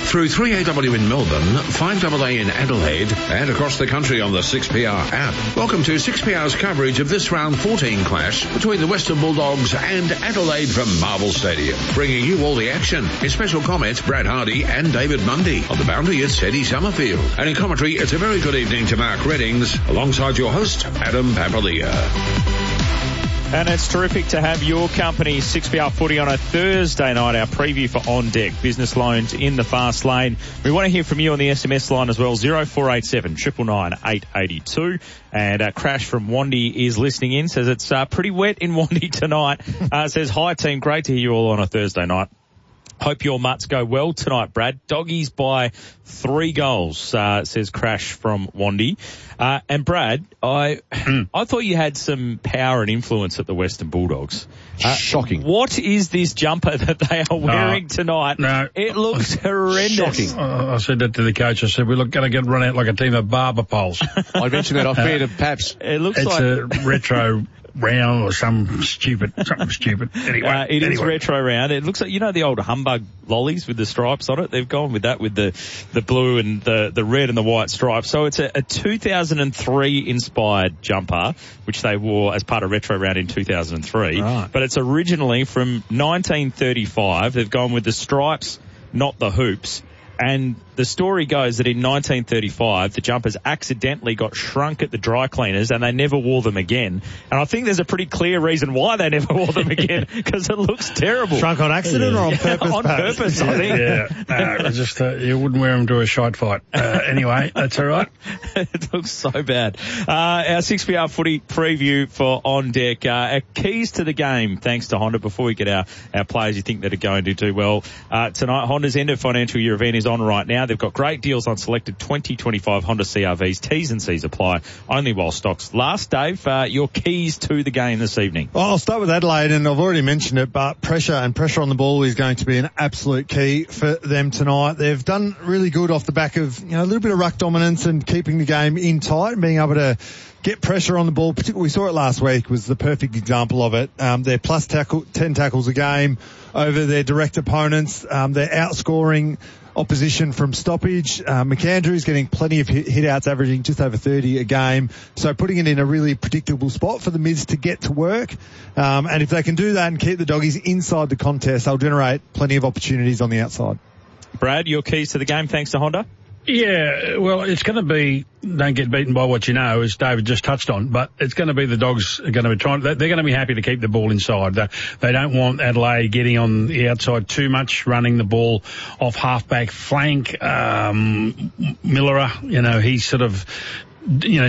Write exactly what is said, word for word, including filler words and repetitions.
through three A W in Melbourne, five A A in Adelaide, and across the country on the six P R app. Welcome to six P R's coverage of this round fourteen clash between the Western Bulldogs and Adelaide from Marvel Stadium. Bringing you all the action. In special comments, Brad Hardy and David Mundy. On the boundary, it's Eddie Summerfield. And in commentary, it's a very good evening to Mark Reddings, alongside your host, Adam Papalia. And it's terrific to have your company, six P R Footy, on a Thursday night, our preview for On Deck, business loans in the fast lane. We want to hear from you on the S M S line as well, zero four eight seven, nine nine nine, eight eight two. And uh, Crash from Wandy is listening in, says it's uh, pretty wet in Wandy tonight. Uh, says, hi team, great to hear you all on a Thursday night. Hope your mutts go well tonight, Brad. Doggies by three goals, uh, says Crash from Wandy. Uh, and Brad, I I thought you had some power and influence at the Western Bulldogs. Uh, Shocking. What is this jumper that they are wearing no, tonight? No. It looks horrendous. Shocking. Uh, I said that to the coach. I said, we're going to get run out like a team of barber poles. I mentioned that off air to Paps. It looks it's like a retro round or some stupid, something stupid. Anyway, uh, it anyway. is retro round. It looks like, you know, the old humbug lollies with the stripes on it. They've gone with that with the, the blue and the, the red and the white stripes. So it's a, a two thousand three inspired jumper, which they wore as part of retro round in two thousand three. Right. But it's originally from nineteen thirty-five. They've gone with the stripes, not the hoops. And the story goes that in nineteen thirty-five, the jumpers accidentally got shrunk at the dry cleaners and they never wore them again. And I think there's a pretty clear reason why they never wore them again, because it looks terrible. Shrunk on accident yeah. or on purpose? On perhaps? purpose, I think. Yeah, no, just, uh, you wouldn't wear them to a shite fight. Uh, anyway, that's all right. It looks so bad. Uh, our six P R Footy preview for On Deck. Uh, our keys to the game, thanks to Honda. Before we get our, our players you think that are going to do well uh, tonight, Honda's end of financial year event is on right now. They've got great deals on selected twenty twenty-five Honda C R Vs. T's and C's apply only while stocks last. Dave, uh, your keys to the game this evening. Well, I'll start with Adelaide, and I've already mentioned it, but pressure and pressure on the ball is going to be an absolute key for them tonight. They've done really good off the back of, you know, a little bit of ruck dominance and keeping the game in tight and being able to get pressure on the ball. Particularly, we saw it last week, was the perfect example of it. Um, they're plus tackle, ten tackles a game over their direct opponents. Um, they're outscoring opposition from stoppage. Uh, McAndrew's getting plenty of hit, hit outs, averaging just over thirty a game. So putting it in a really predictable spot for the Mids to get to work. Um, and if they can do that and keep the Doggies inside the contest, they'll generate plenty of opportunities on the outside. Brad, your keys to the game, thanks to Honda. Yeah, well, it's going to be, don't get beaten by what you know, as David just touched on, but it's going to be the Dogs are going to be trying, they're going to be happy to keep the ball inside. They, they don't want Adelaide getting on the outside too much, running the ball off half-back flank. Um, Miller, you know, he's sort of, you know,